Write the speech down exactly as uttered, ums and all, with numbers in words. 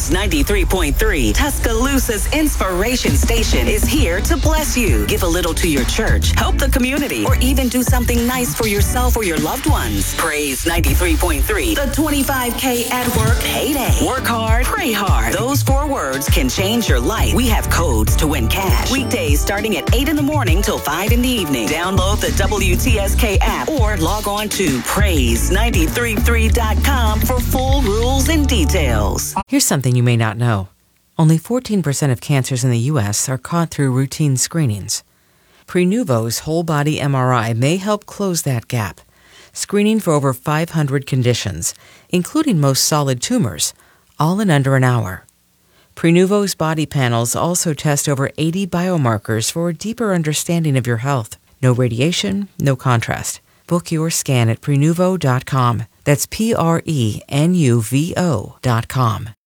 Praise ninety-three point three, Tuscaloosa's inspiration station, is here to bless you. Give a little to your church, help the community, or even do something nice for yourself or your loved ones. Praise ninety-three point three, the twenty-five K at work payday. Work hard, pray hard. Those four words can change your life. We have codes to win cash. Weekdays starting at eight in the morning till five in the evening. Download the W T S K app or log on to praise nine three three dot com for full rules and details. Here's something you may not know. Only fourteen percent of cancers in the U S are caught through routine screenings. Prenuvo's whole-body M R I may help close that gap, screening for over five hundred conditions, including most solid tumors, all in under an hour. Prenuvo's body panels also test over eighty biomarkers for a deeper understanding of your health. No radiation, no contrast. Book your scan at prenuvo dot com. That's P R E N U V O dot com.